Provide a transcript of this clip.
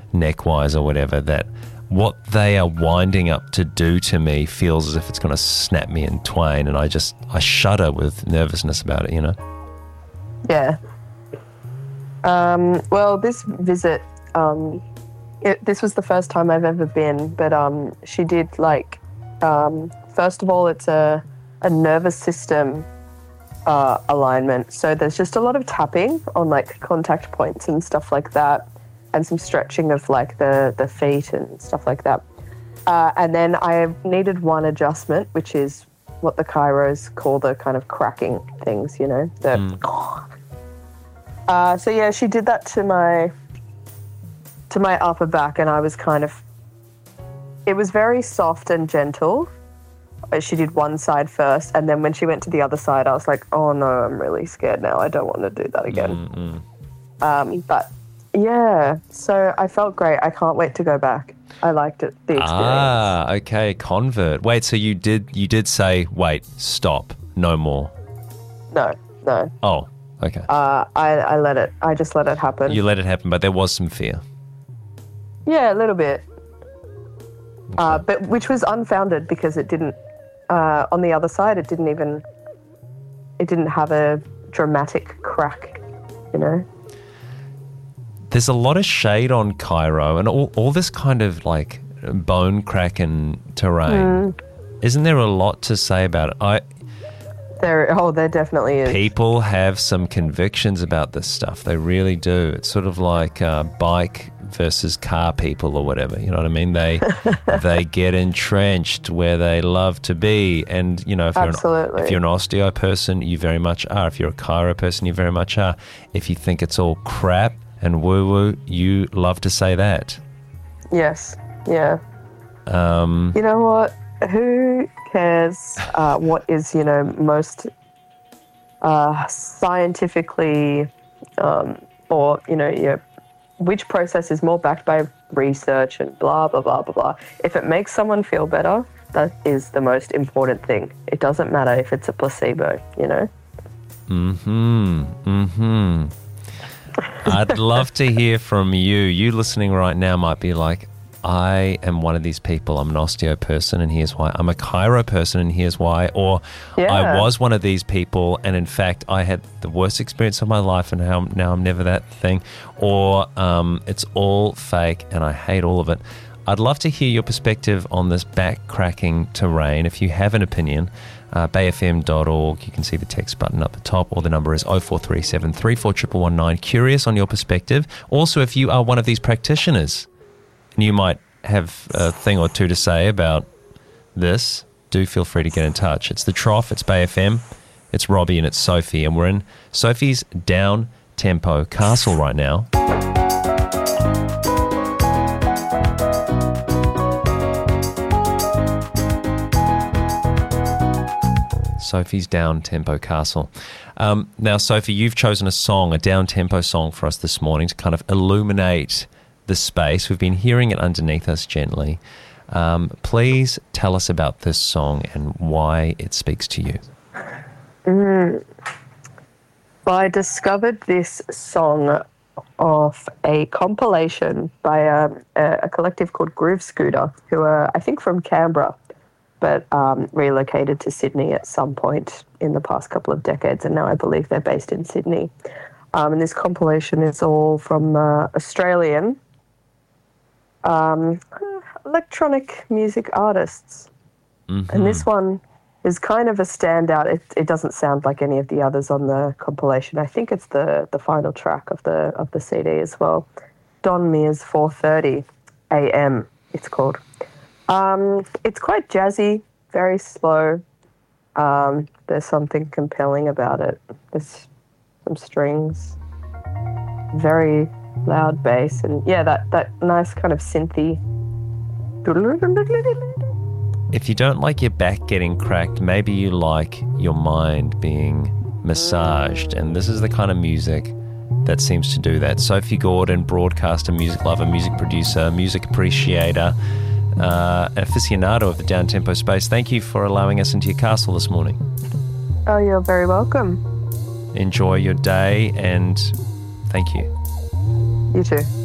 neck-wise or whatever, that what they are winding up to do to me feels as if it's going to snap me in twain, and I shudder with nervousness about it, you know? Yeah. Well, this visit, this was the first time I've ever been, but she did first of all, it's a nervous system alignment. So there's just a lot of tapping on like contact points and stuff like that, and some stretching of like the feet and stuff like that. And then I needed one adjustment, which is what the chiros call the kind of cracking things, you know. So yeah, she did that to my upper back, and I was it was very soft and gentle. She did one side first, and then when she went to the other side, I was like, oh no, I'm really scared now. I don't want to do that again. But yeah, so I felt great. I can't wait to go back. I liked it, the experience. Ah, okay, convert. Wait, so you did say, wait, stop, no more? No. Oh, okay. I just let it happen. You let it happen, but there was some fear. Yeah, a little bit. Okay. But which was unfounded, because it didn't, on the other side, it didn't have a dramatic crack, you know? There's a lot of shade on chiro and all this kind of like bone cracking terrain. Isn't there a lot to say about it? There definitely is. People have some convictions about this stuff. They really do. It's sort of like bike versus car people or whatever. You know what I mean? They get entrenched where they love to be. And, you know, if you're an osteo person, you very much are. If you're a chiro person, you very much are. If you think it's all crap and woo-woo, you love to say that. Yes. Yeah. You know what? Who cares what is, you know, most scientifically or, you know, which process is more backed by research and blah, blah, blah, blah, blah. If it makes someone feel better, that is the most important thing. It doesn't matter if it's a placebo, you know? I'd love to hear from you. You listening right now might be like, I am one of these people. I'm an osteo person, and here's why. I'm a chiro person, and here's why. Or I was one of these people, and in fact, I had the worst experience of my life, and now I'm never that thing. Or it's all fake, and I hate all of it. I'd love to hear your perspective on this back-cracking terrain. If you have an opinion, bayfm.org, you can see the text button up the top, or the number is 0437 341119. Curious on your perspective. Also, if you are one of these practitioners, and you might have a thing or two to say about this, do feel free to get in touch. It's The Trough, it's Bay FM, it's Robbie and it's Sophie, and we're in Sophie's down-tempo castle right now. Sophie's down-tempo castle. Now, Sophie, you've chosen a down-tempo song for us this morning to kind of illuminate the space. We've been hearing it underneath us gently. Please tell us about this song and why it speaks to you. Well, I discovered this song off a compilation by a collective called Groove Scooter, who are, I think, from Canberra, but relocated to Sydney at some point in the past couple of decades, and now I believe they're based in Sydney. And this compilation is all from Australian electronic music artists. And this one is kind of a standout. It doesn't sound like any of the others on the compilation. I think it's the final track of the CD as well. Don Mears 4:30 AM it's called. It's quite jazzy, very slow. There's something compelling about it. There's some strings, very loud bass, and yeah, that nice kind of synthy. If you don't like your back getting cracked, maybe you like your mind being massaged, and this is the kind of music that seems to do that. Sophie Gordon, broadcaster, music lover, music producer, music appreciator, aficionado of the down-tempo space. Thank you for allowing us into your castle this morning. Oh, you're very welcome. Enjoy your day, and thank you. You too.